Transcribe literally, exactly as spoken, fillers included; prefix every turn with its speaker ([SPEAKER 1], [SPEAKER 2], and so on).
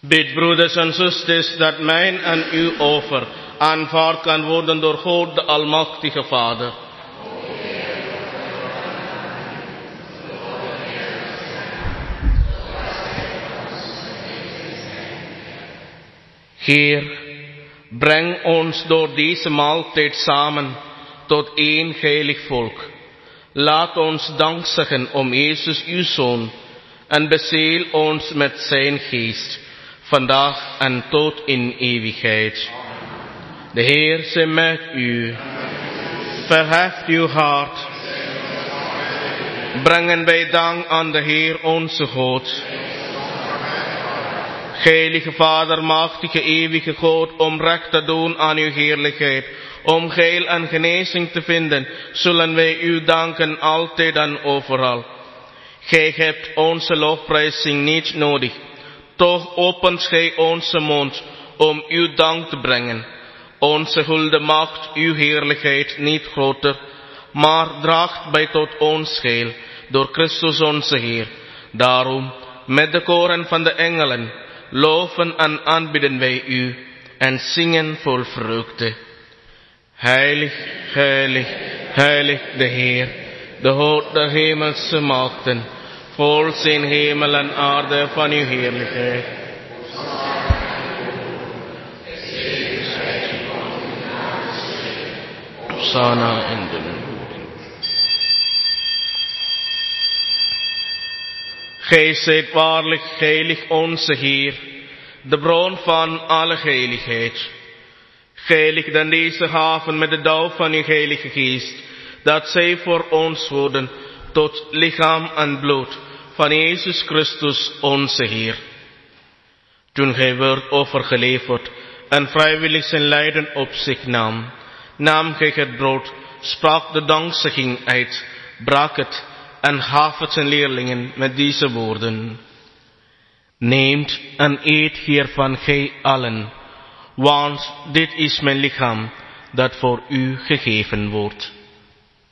[SPEAKER 1] Bid, broeders en zusters, dat mijn en uw offer aanvaard kan worden door God, de Almachtige Vader. Heer, breng ons door deze maaltijd samen tot één heilig volk. Laat ons dank zeggen om Jezus, uw Zoon, en bezeel ons met zijn geest, vandaag en tot in eeuwigheid. De Heer zij met u. Verheft uw hart. Brengen wij dank aan de Heer onze God. Heilige Vader, machtige, eeuwige God, om recht te doen aan uw heerlijkheid, om heil en genezing te vinden, zullen wij u danken altijd en overal. Gij hebt onze lofprijzing niet nodig, toch opent gij onze mond om uw dank te brengen. Onze hulde maakt uw heerlijkheid niet groter, maar draagt bij tot ons heil, door Christus onze Heer. Daarom, met de koren van de engelen, loven en aanbidden wij u en zingen vol vreugde. Heilig, heilig, heilig de Heer, de God der hemelse machten, vol zijn hemel en aarde van uw heerlijkheid. Hosanna in de hemel. Gij zijt waarlijk heilig onze Heer, de bron van alle heiligheid. Heilig dan deze haven met de dauw van uw heilige geest, dat zij voor ons worden tot lichaam en bloed van Jezus Christus onze Heer. Toen gij werd overgeleverd en vrijwillig zijn lijden op zich nam, nam gij het brood, sprak de dankzegging uit, brak het en gaf het zijn leerlingen met deze woorden. Neemt en eet hiervan gij allen, want dit is mijn lichaam dat voor u gegeven wordt.